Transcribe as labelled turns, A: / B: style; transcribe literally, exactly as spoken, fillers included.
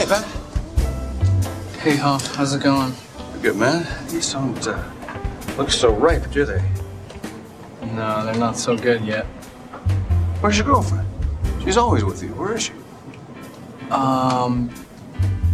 A: Hey, Ben.
B: Hey, Huff, how's it going?
A: Good, man. These don't uh, look so ripe, do they?
B: No, they're not so good yet.
A: Where's your girlfriend? She's always with you. Where is she?
B: Um,